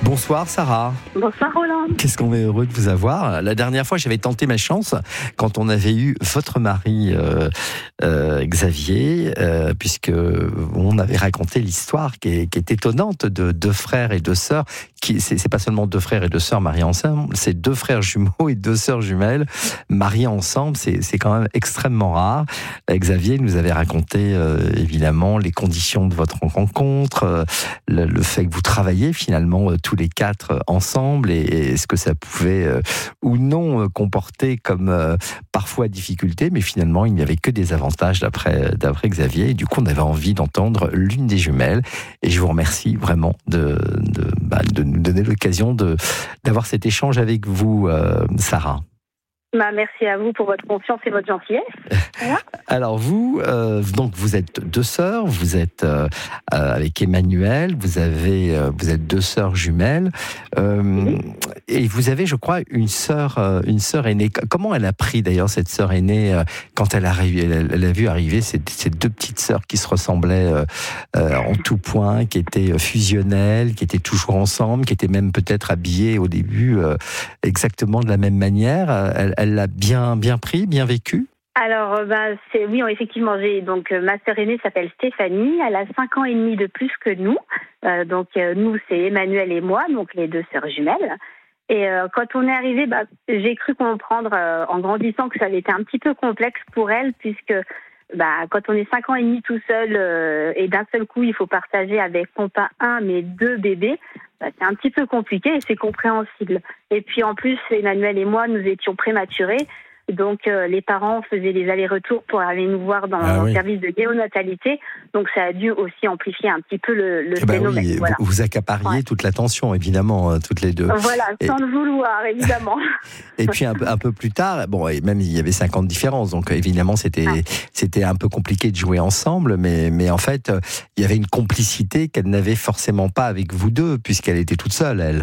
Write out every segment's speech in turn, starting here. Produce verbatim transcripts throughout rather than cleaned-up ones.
Bonsoir Sarah. Bonsoir Roland. Qu'est-ce qu'on est heureux de vous avoir. La dernière fois, j'avais tenté ma chance quand on avait eu votre mari euh, euh, Xavier, euh, puisque on avait raconté l'histoire qui est, qui est étonnante de deux frères et deux sœurs. Qui, c'est, c'est pas seulement deux frères et deux sœurs mariés ensemble, c'est deux frères jumeaux et deux sœurs jumelles mariés ensemble. C'est, c'est quand même extrêmement rare. Xavier nous avait raconté euh, évidemment les conditions de votre rencontre, euh, le, le fait que vous travaillez finalement euh, tous les quatre euh, ensemble et, et ce que ça pouvait euh, ou non euh, comporter comme euh, parfois difficulté, mais finalement il n'y avait que des avantages d'après, d'après Xavier. Et du coup on avait envie d'entendre l'une des jumelles et je vous remercie vraiment de, de, bah, de nous donner l'occasion de, d'avoir cet échange avec vous, euh, Sarah. Bah, merci à vous pour votre confiance et votre gentillesse. Voilà. Alors vous, euh, donc vous êtes deux sœurs, vous êtes euh, avec Emmanuel, vous avez, euh, vous êtes deux sœurs jumelles, euh, oui. Et vous avez, je crois, une sœur, euh, une sœur aînée. Comment elle a pris d'ailleurs cette sœur aînée euh, quand elle a, elle, elle a vu arriver ces, ces deux petites sœurs qui se ressemblaient euh, euh, en tout point, qui étaient fusionnelles, qui étaient toujours ensemble, qui étaient même peut-être habillées au début euh, exactement de la même manière. Elle, elle l'a bien, bien pris, bien vécu? Alors, bah, c'est, oui, effectivement, j'ai, donc, ma sœur aînée s'appelle Stéphanie, elle a cinq ans et demi de plus que nous, euh, donc euh, nous, c'est Emmanuel et moi, donc les deux sœurs jumelles. Et euh, quand on est arrivé, bah, j'ai cru comprendre euh, en grandissant que ça avait été un petit peu complexe pour elle, puisque bah, quand on est cinq ans et demi tout seul euh, et d'un seul coup, il faut partager avec non pas un, mais deux bébés, bah, c'est un petit peu compliqué et c'est compréhensible. Et puis en plus, Emmanuel et moi, nous étions prématurés. Donc, euh, les parents faisaient les allers-retours pour aller nous voir dans ah, le oui. service de néonatalité. Donc, ça a dû aussi amplifier un petit peu le, le eh ben phénomène. Oui, voilà. Vous, vous accapariez ouais. toute l'attention, évidemment, toutes les deux. Voilà, sans et, le vouloir, évidemment. Et puis, un peu, un peu plus tard, bon, et même il y avait cinq ans de différence. Donc, évidemment, c'était, ah. c'était un peu compliqué de jouer ensemble. Mais, mais en fait, il y avait une complicité qu'elle n'avait forcément pas avec vous deux, puisqu'elle était toute seule, elle.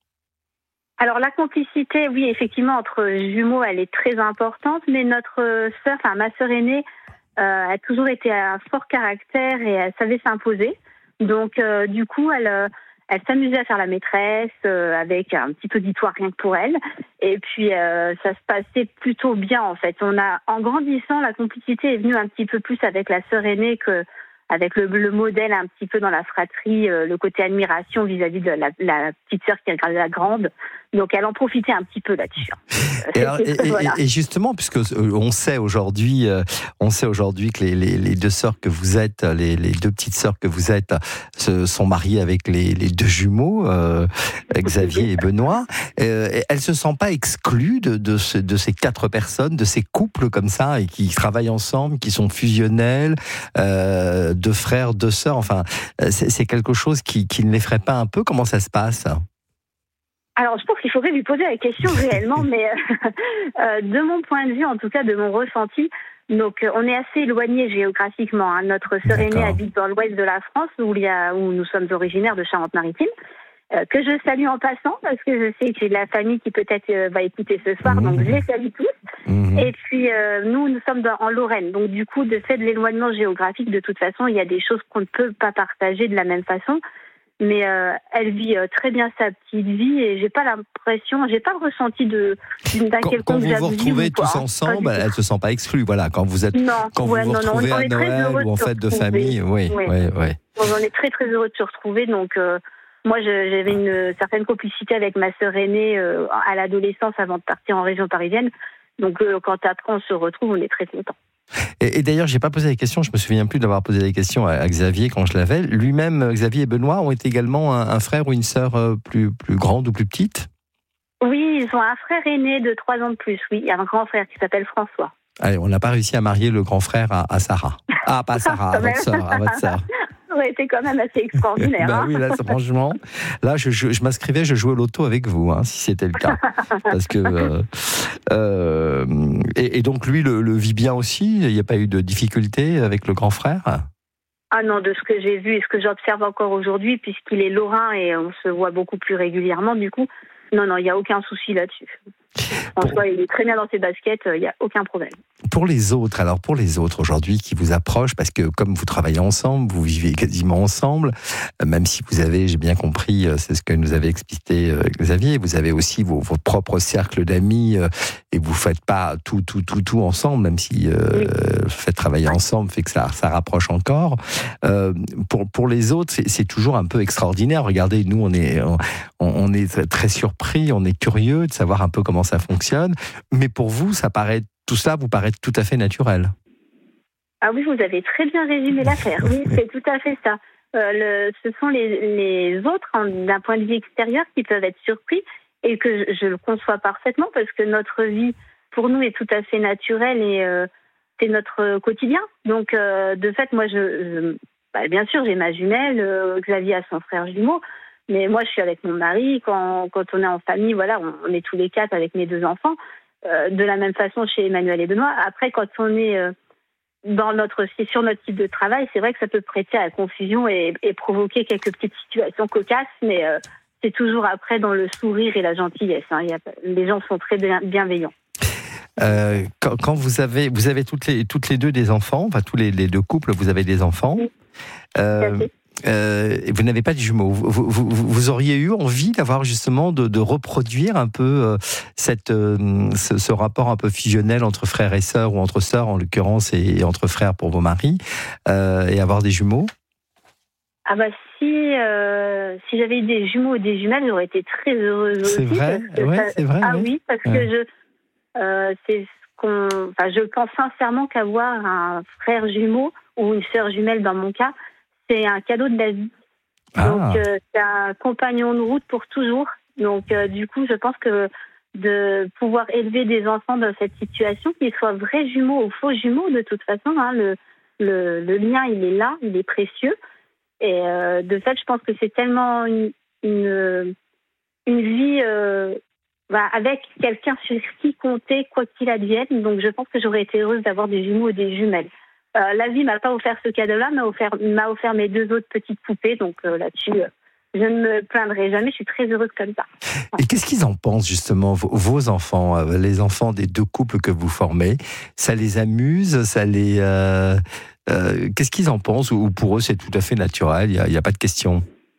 Alors la complicité, oui, effectivement, entre jumeaux, elle est très importante, mais notre sœur, enfin ma sœur aînée, euh, a toujours été un fort caractère et elle savait s'imposer. Donc euh, du coup, elle, euh, elle s'amusait à faire la maîtresse euh, avec un petit auditoire rien que pour elle. Et puis euh, ça se passait plutôt bien en fait. On a, en grandissant, la complicité est venue un petit peu plus avec la sœur aînée que avec le, le modèle un petit peu dans la fratrie, euh, le côté admiration vis-à-vis de la, la petite sœur qui est la grande. Donc elle en profitait un petit peu là-dessus. Et, alors, et, voilà. et, et justement, puisque on sait aujourd'hui, on sait aujourd'hui que les, les, les deux sœurs que vous êtes, les, les deux petites sœurs que vous êtes, se sont mariées avec les, les deux jumeaux, euh, Xavier et Benoît. Euh, elles se sentent pas exclues de, de, ce, de ces quatre personnes, de ces couples comme ça, et qui travaillent ensemble, qui sont fusionnels, euh, deux frères, deux sœurs. Enfin, c'est, c'est quelque chose qui, qui ne l'effraie pas un peu. Comment ça se passe ? Alors, je pense qu'il faudrait lui poser la question réellement, mais euh, de mon point de vue, en tout cas de mon ressenti, donc euh, on est assez éloigné géographiquement. Hein. Notre sœur aînée habite dans l'ouest de la France, où, il y a, où nous sommes originaires de Charente-Maritime, euh, que je salue en passant, parce que je sais que j'ai de la famille qui peut-être euh, va écouter ce soir, mmh. donc je les salue tous. Mmh. Et puis, euh, nous, nous sommes dans, en Lorraine, donc du coup, de fait de l'éloignement géographique, de toute façon, il y a des choses qu'on ne peut pas partager de la même façon. Mais euh, elle vit euh, très bien sa petite vie et j'ai pas l'impression, j'ai pas le ressenti de d'un quand, quelconque quand vous vous retrouvez quoi, tous hein, ensemble, elle se sent pas exclue. Voilà, quand vous êtes, non, quand ouais, vous vous non, retrouvez non, à Noël ou en fête de famille, oui, oui, oui. oui. On est très très heureux de se retrouver. Donc euh, moi, je, j'avais une certaine complicité avec ma sœur aînée euh, à l'adolescence avant de partir en région parisienne. Donc euh, quand après on se retrouve, on est très contents. Et, et d'ailleurs, j'ai pas posé la question, je me souviens plus d'avoir posé la question à, à Xavier quand je l'avais. Lui-même, Xavier et Benoît ont été également un, un frère ou une sœur plus, plus grande ou plus petite ? Oui, ils ont un frère aîné de trois ans de plus, oui. Il y a un grand frère qui s'appelle François. Allez, on n'a pas réussi à marier le grand frère à, à Sarah. Ah, pas Sarah, à votre sœur, à votre sœur. Ça aurait été quand même assez extraordinaire. Ben hein. oui, là, franchement, là, je, je, je m'inscrivais, je jouais au loto avec vous, hein, si c'était le cas. Parce que euh, euh, et, et donc lui, le, le vit bien aussi. Il n'y a pas eu de difficulté avec le grand frère. Ah non, de ce que j'ai vu et ce que j'observe encore aujourd'hui, puisqu'il est lorrain et on se voit beaucoup plus régulièrement, du coup, non, non, il n'y a aucun souci là-dessus. François, pour... il est très bien dans ses baskets, il n'y a aucun problème. Pour les autres, alors pour les autres aujourd'hui qui vous approchent, parce que comme vous travaillez ensemble, vous vivez quasiment ensemble, même si vous avez, j'ai bien compris, c'est ce que nous avait expliqué Xavier, vous avez aussi vos, vos propres cercles d'amis et vous faites pas tout, tout, tout, tout ensemble, même si euh, oui. le fait de travailler ensemble fait que ça, ça rapproche encore. Euh, pour, pour les autres, c'est, c'est toujours un peu extraordinaire. Regardez, nous, on est, on, on est très surpris, on est curieux de savoir un peu comment ça fonctionne. Mais pour vous, ça paraît, tout ça vous paraît tout à fait naturel. Ah oui, vous avez très bien résumé l'affaire. Oui, c'est tout à fait ça. Euh, le, ce sont les, les autres, hein, d'un point de vue extérieur, qui peuvent être surpris et que je, je le conçois parfaitement parce que notre vie, pour nous, est tout à fait naturelle et euh, c'est notre quotidien. Donc, euh, de fait, moi, je, je bah, bien sûr, j'ai ma jumelle, euh, Xavier a son frère jumeau, mais moi, je suis avec mon mari. Quand, quand on est en famille, voilà, on, on est tous les quatre avec mes deux enfants. Euh, de la même façon chez Emmanuel et Benoît. Après, quand on est euh, dans notre, sur notre type de travail, c'est vrai que ça peut prêter à la confusion et, et provoquer quelques petites situations cocasses, mais euh, c'est toujours après dans le sourire et la gentillesse. Hein. Il y a, les gens sont très bien, bienveillants. Euh, quand, quand vous avez, vous avez toutes les, toutes les deux des enfants, enfin tous les, les deux couples, vous avez des enfants. Oui. Euh, Euh, vous n'avez pas de jumeaux. Vous, vous, vous, vous auriez eu envie d'avoir justement de, de reproduire un peu euh, cette, euh, ce, ce rapport un peu fusionnel entre frères et sœurs, ou entre sœurs en l'occurrence, et, et entre frères pour vos maris, euh, et avoir des jumeaux? Ah bah si, euh, si j'avais eu des jumeaux ou des jumelles, j'aurais été très heureuse aussi. C'est vrai, ouais, ça... c'est vrai. Ah ouais. oui, parce ouais. que je, euh, c'est ce qu'on, enfin, je pense sincèrement qu'avoir un frère jumeau ou une sœur jumelle dans mon cas, c'est un cadeau de la vie. Ah. Donc, euh, c'est un compagnon de route pour toujours. Donc, euh, du coup, je pense que de pouvoir élever des enfants dans cette situation, qu'ils soient vrais jumeaux ou faux jumeaux, de toute façon, hein, le, le, le lien, il est là, il est précieux. Et euh, de fait, je pense que c'est tellement une, une, une vie euh, bah, avec quelqu'un sur qui compter, quoi qu'il advienne. Donc, je pense que j'aurais été heureuse d'avoir des jumeaux ou des jumelles. Euh, la vie m'a pas offert ce cadeau-là, m'a offert, m'a offert mes deux autres petites poupées. Donc euh, là-dessus, euh, je ne me plaindrai jamais. Je suis très heureuse comme ça. Ouais. Et qu'est-ce qu'ils en pensent justement, vos, vos enfants, euh, les enfants des deux couples que vous formez? Ça les amuse? Ça les euh, euh, qu'est-ce qu'ils en pensent? Ou pour eux, c'est tout à fait naturel. Il y a, il y a pas de question.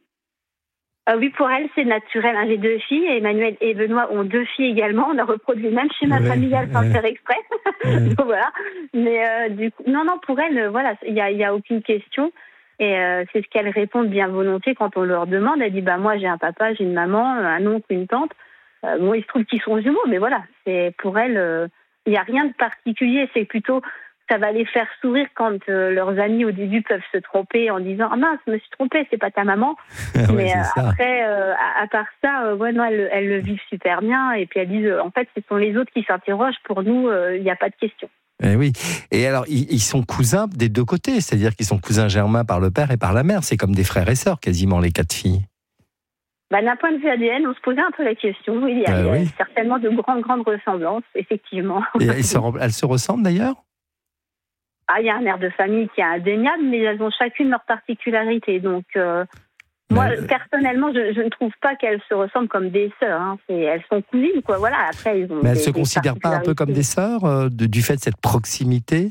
Euh, oui, pour elles, c'est naturel. Hein. J'ai deux filles, et Emmanuel et Benoît ont deux filles également. On a reproduit même schéma ouais, familial sans ouais. le faire exprès. Ouais. Donc voilà. Mais euh, du coup, non, non, pour elles, voilà, il y a, il y a aucune question. Et euh, c'est ce qu'elles répondent bien volontiers quand on leur demande. Elles disent, bah moi, j'ai un papa, j'ai une maman, un oncle, une tante. Euh, bon, il se trouve qu'ils sont jumeaux, mais voilà, c'est pour elles, euh, il n'y a rien de particulier. C'est plutôt ça va les faire sourire quand euh, leurs amis au début peuvent se tromper en disant ah mince, je me suis trompée, c'est pas ta maman. ouais, mais euh, après, euh, à, à part ça, euh, ouais, non, elles, elles le vivent super bien et puis elles disent euh, en fait, ce sont les autres qui s'interrogent. Pour nous, il euh, n'y a pas de question. Eh oui. Et alors, ils, ils sont cousins des deux côtés, c'est-à-dire qu'ils sont cousins germains par le père et par la mère. C'est comme des frères et sœurs, quasiment les quatre filles. Bah, d'un point de vue A D N, on se posait un peu la question. Il y a, euh, il y a oui. certainement de grandes, grandes ressemblances, effectivement. Et elles, se, elles se ressemblent d'ailleurs? Ah, il y a un air de famille qui est indéniable, mais elles ont chacune leur particularité. Donc, euh, moi, mais... personnellement, je, je ne trouve pas qu'elles se ressemblent comme des sœurs. Hein. C'est, elles sont cousines, quoi. Voilà. Après, ils ont mais elles ne se considèrent pas un peu comme des sœurs euh, de, du fait de cette proximité?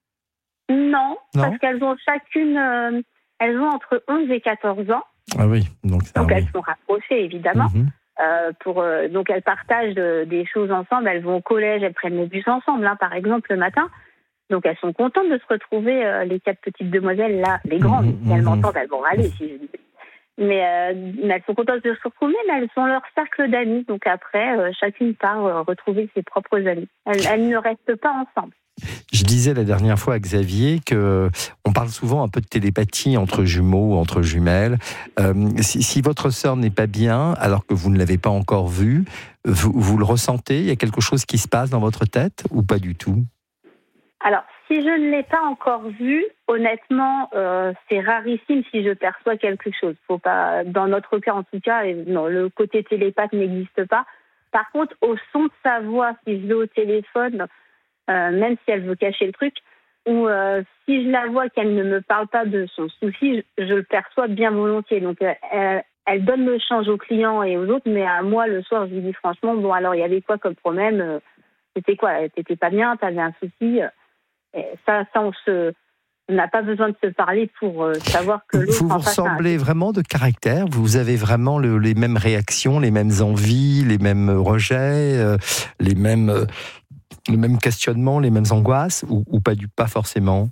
Non, non, parce qu'elles ont chacune, euh, elles ont entre onze et quatorze ans. Ah oui, donc, ça, donc oui. elles sont rapprochées, évidemment. Mm-hmm. Euh, pour, euh, donc elles partagent euh, des choses ensemble. Elles vont au collège, elles prennent le bus ensemble, hein, par exemple, le matin. Donc elles sont contentes de se retrouver, euh, les quatre petites demoiselles là, les grandes, mmh, si elles mmh. m'entendent, elles vont râler si je dis. Mais, euh, mais elles sont contentes de se retrouver, mais elles ont leur cercle d'amis. Donc après, euh, chacune part euh, retrouver ses propres amis. Elles, elles ne restent pas ensemble. Je disais la dernière fois à Xavier que on parle souvent un peu de télépathie entre jumeaux ou entre jumelles. Euh, si, si votre sœur n'est pas bien, alors que vous ne l'avez pas encore vue, vous, vous le ressentez? Il y a quelque chose qui se passe dans votre tête ou pas du tout? Alors, si je ne l'ai pas encore vu, honnêtement, euh, c'est rarissime si je perçois quelque chose. Faut pas, dans notre cas en tout cas, non, le côté télépathe n'existe pas. Par contre, au son de sa voix, si je l'ai au téléphone, euh, même si elle veut cacher le truc, ou euh, si je la vois qu'elle ne me parle pas de son souci, je, je le perçois bien volontiers. Donc, euh, elle donne le change aux clients et aux autres, mais à moi, le soir, je lui dis franchement, bon, alors, il y avait quoi comme problème? C'était quoi? T'étais pas bien? T'avais un souci? Et ça, ça, on se... On n'a pas besoin de se parler pour euh, savoir que l'autre... Vous vous ressemblez vraiment de caractère? Vous avez vraiment le, les mêmes réactions, les mêmes envies, les mêmes rejets, euh, les mêmes, euh, les mêmes questionnements, les mêmes angoisses, ou, ou pas, du, pas forcément?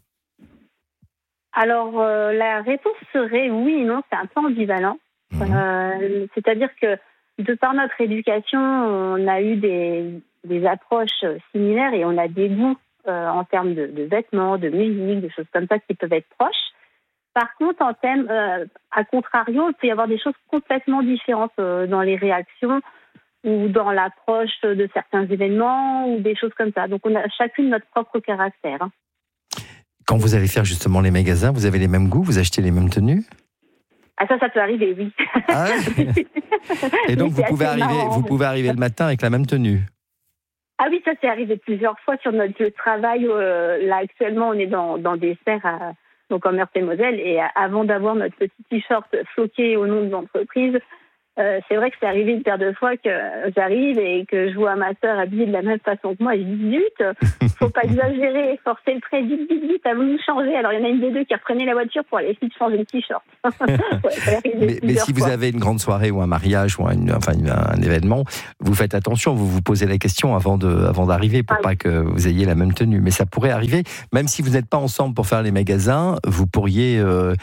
Alors, euh, la réponse serait oui et non, c'est un peu ambivalent. Mmh. Euh, c'est-à-dire que, de par notre éducation, on a eu des, des approches similaires et on a des goûts Euh, en termes de, de vêtements, de musique, de choses comme ça qui peuvent être proches. Par contre, en thème, euh, à contrario, il peut y avoir des choses complètement différentes euh, dans les réactions ou dans l'approche de certains événements ou des choses comme ça. Donc, on a chacune notre propre caractère. Hein. Quand vous allez faire justement les magasins, vous avez les mêmes goûts, vous achetez les mêmes tenues? Ah ça, ça peut arriver, oui. Ah ouais. Et donc, vous pouvez, arriver, marrant, vous pouvez arriver le matin avec la même tenue? Ah oui, ça c'est arrivé plusieurs fois sur notre lieu de travail. Euh, là, actuellement, on est dans, dans des serres, à, donc en Meurthe-et-Moselle. Et avant d'avoir notre petit t-shirt floqué au nom de l'entreprise, euh, c'est vrai que c'est arrivé une paire de fois que j'arrive et que je vois ma sœur habillée de la même façon que moi. Et je dis, zut, faut pas exagérer, forcer le trait, vite, vite, vite, à vous changer. Alors, il y en a une des deux qui reprenait la voiture pour aller essayer de changer le t-shirt. Ouais, mais, mais si vous fois. avez une grande soirée ou un mariage ou un, enfin, un événement, vous faites attention, vous vous posez la question avant, de, avant d'arriver pour ah, pas oui. que vous ayez la même tenue. Mais ça pourrait arriver, même si vous n'êtes pas ensemble pour faire les magasins, vous pourriez euh,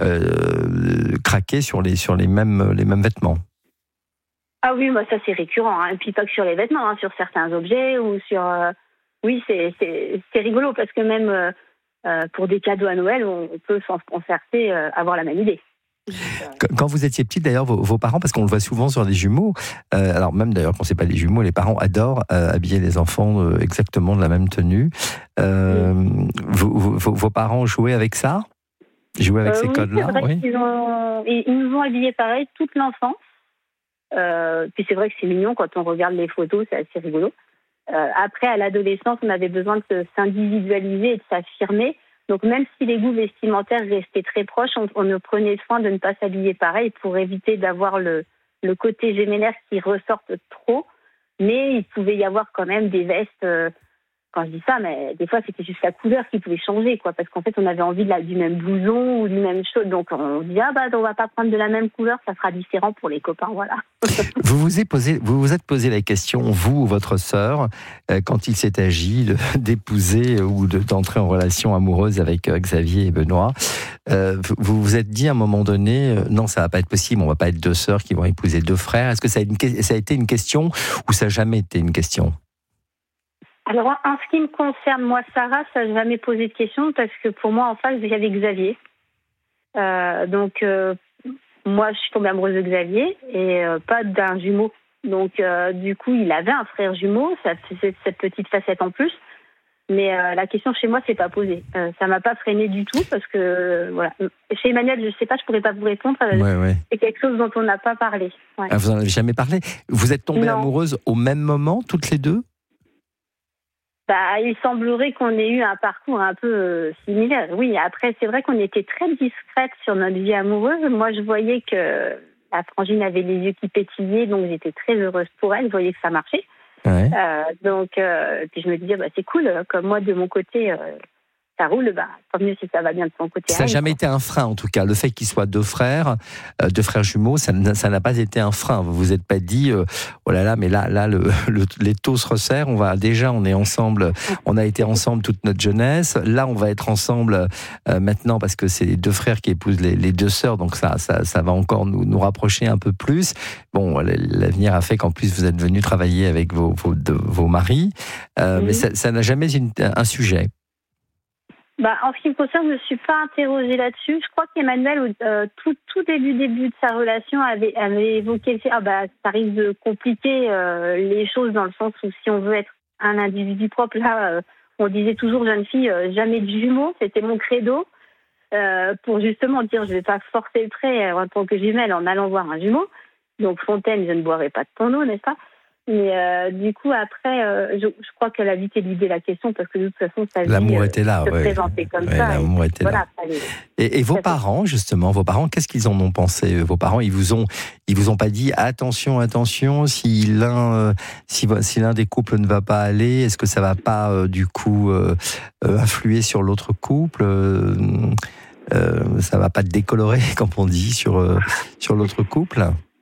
euh, craquer sur les, sur les mêmes, les mêmes vêtements. Ah oui, bah ça c'est récurrent, hein. Et puis pas que sur les vêtements, hein, sur certains objets ou sur... Euh... Oui, c'est, c'est, c'est rigolo parce que même euh, pour des cadeaux à Noël, on peut s'en concerter, euh, avoir la même idée. Quand vous étiez petite, d'ailleurs, vos, vos parents, parce qu'on le voit souvent sur des jumeaux, euh, alors même d'ailleurs quand c'est pas des jumeaux, les parents adorent euh, habiller les enfants euh, exactement de la même tenue. Euh, oui. vous, vous, vos parents jouaient avec ça? Jouaient avec euh, ces oui, codes-là? C'est vrai oui, qu'ils ont, ils nous ont habillés pareil toute l'enfance. Euh, puis c'est vrai que c'est mignon quand on regarde les photos, c'est assez rigolo. Euh, après, à l'adolescence, on avait besoin de s'individualiser et de s'affirmer. Donc même si les goûts vestimentaires restaient très proches, on, on prenait soin de ne pas s'habiller pareil pour éviter d'avoir le, le côté gémellaire qui ressorte trop. Mais il pouvait y avoir quand même des vestes... Euh, Quand je dis ça, mais des fois, c'était juste la couleur qui pouvait changer, quoi, parce qu'en fait, on avait envie de la, du même blouson ou du même chose. Donc, on dit, ah, bah, on va pas prendre de la même couleur, ça sera différent pour les copains, voilà. Vous vous êtes posé, vous vous êtes posé la question, vous ou votre sœur, euh, quand il s'est agi de, d'épouser ou de, d'entrer en relation amoureuse avec euh, Xavier et Benoît, euh, vous vous êtes dit à un moment donné, euh, non, ça va pas être possible, on va pas être deux sœurs qui vont épouser deux frères. Est-ce que ça a, une, ça a été une question ou ça n'a jamais été une question? Alors, en ce qui me concerne, moi, Sarah, ça n'a jamais posé de question parce que pour moi, en face, j'avais Xavier. Euh, donc, euh, moi, je suis tombée amoureuse de Xavier et euh, pas d'un jumeau. Donc, euh, du coup, il avait un frère jumeau, ça faisait cette petite facette en plus. Mais euh, la question chez moi, c'est pas posée. Euh, ça m'a pas freinée du tout parce que, euh, voilà. Chez Emmanuel, je sais pas, je pourrais pas vous répondre. Euh, ouais, ouais. C'est quelque chose dont on n'a pas parlé. Ouais. Ah, vous en avez jamais parlé? Vous êtes tombées non. amoureuses au même moment, toutes les deux? Bah, il semblerait qu'on ait eu un parcours un peu euh, similaire. Oui, après, c'est vrai qu'on était très discrète sur notre vie amoureuse. Moi, je voyais que la frangine avait les yeux qui pétillaient, donc j'étais très heureuse pour elle. Je voyais que ça marchait. Ouais. Euh, donc, euh, puis je me disais, bah, c'est cool, comme moi, de mon côté, euh, ça roule, bah, tant mieux si ça va bien de son côté. Ça n'a jamais été un frein, en tout cas. Le fait qu'ils soient deux frères, euh, deux frères jumeaux, ça, ça n'a pas été un frein. Vous vous êtes pas dit, euh, oh là là, mais là, là, le, le, les taux se resserrent. On va déjà, on est ensemble. On a été ensemble toute notre jeunesse. Là, on va être ensemble euh, maintenant parce que c'est les deux frères qui épousent les, les deux sœurs. Donc ça, ça, ça va encore nous, nous rapprocher un peu plus. Bon, l'avenir a fait qu'en plus vous êtes venus travailler avec vos, vos, de, vos maris, euh, oui. Mais ça, ça n'a jamais été un sujet. Bah, en ce qui me concerne, je ne me suis pas interrogée là-dessus. Je crois qu'Emmanuel, euh, tout, tout début, début de sa relation, avait, avait évoqué le fait ah bah, ça risque de compliquer euh, les choses dans le sens où si on veut être un individu propre, là, euh, on disait toujours, jeune fille, euh, jamais de jumeaux, c'était mon credo, euh, pour justement dire, je ne vais pas forcer le trait en tant que jumelle en allant voir un jumeau. Donc, Fontaine, je ne boirai pas de ton eau, n'est-ce pas? Mais euh, du coup, après, euh, je, je crois qu'elle a vite éludé la question parce que de toute façon, sa vie l'amour euh, était là, se ouais. présentait comme ouais, ça. L'amour et, était voilà, là. fallait, Et, et vos parents, justement, vos parents, qu'est-ce qu'ils en ont pensé? Vos parents, ils vous ont, ils vous ont pas dit attention, attention, si l'un, euh, si, si l'un des couples ne va pas aller, est-ce que ça va pas euh, du coup euh, euh, influer sur l'autre couple? euh, euh, Ça va pas décolorer, comme on dit, sur euh, sur l'autre couple?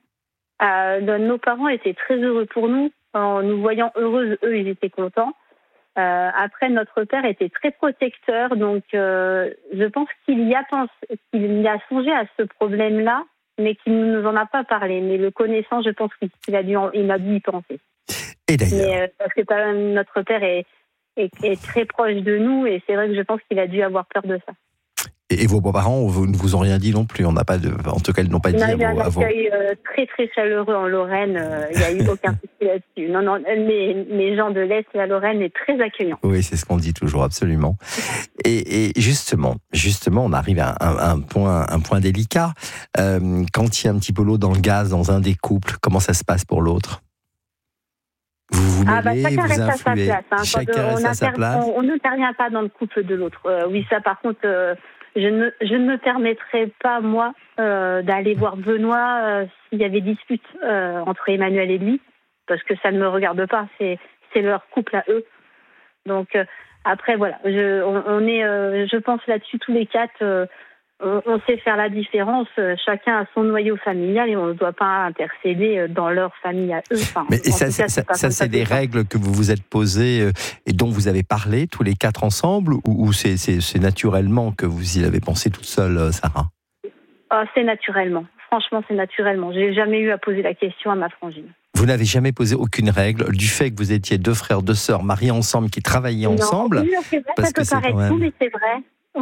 Euh, nos parents étaient très heureux pour nous. En nous voyant heureuses, eux, ils étaient contents. Euh, après, notre père était très protecteur, donc euh, je pense qu'il y a pensé, qu'il y a songé à ce problème-là, mais qu'il ne nous en a pas parlé. Mais le connaissant, je pense qu'il a dû, en, il a dû y penser. Et d'ailleurs, mais, euh, parce que quand même, notre père est, est, est très proche de nous, et c'est vrai que je pense qu'il a dû avoir peur de ça. et, et vos beaux-parents ne vous ont rien dit non plus? On n'a pas de, en tout cas, ils n'ont pas Il dit y a eu à un vos, à vos... accueil euh, très très chaleureux en Lorraine. Euh, il n'y a eu aucun souci là-dessus. Non, non, les, les gens de l'Est, la Lorraine, est très accueillant. Oui, c'est ce qu'on dit toujours, absolument. Et, et justement, justement, on arrive à un, un point, un point délicat. Euh, quand il y a un petit peu l'eau dans le gaz dans un des couples, comment ça se passe pour l'autre? Vous vous mêlez, ah bah, chacun vous reste à sa influez. place. Hein. Chacun on reste à sa place. On n'intervient pas dans le couple de l'autre. Euh, oui, ça, par contre, euh, je, ne, je ne me permettrais pas, moi, euh, d'aller voir Benoît euh, s'il y avait dispute euh, entre Emmanuel et lui, parce que ça ne me regarde pas. C'est, c'est leur couple à eux. Donc, euh, après, voilà. Je, on, on est, euh, je pense là-dessus, tous les quatre, euh, on, on sait faire la différence. Euh, chacun a son noyau familial et on ne doit pas intercéder dans leur famille à eux. Enfin, Mais et ça, cas, ça, c'est, ça, ça c'est des règles que vous vous êtes posées euh, et dont vous avez parlé tous les quatre ensemble, ou, ou c'est, c'est, c'est naturellement que vous y avez pensé toute seule, euh, Sarah? Oh, c'est naturellement. Franchement, c'est naturellement. J'ai jamais eu à poser la question à ma frangine. Vous n'avez jamais posé aucune règle du fait que vous étiez deux frères, deux sœurs mariés ensemble qui travaillaient non, ensemble? Oui, c'est vrai, parce ça peut que c'est paraître quand même... fou, mais c'est vrai.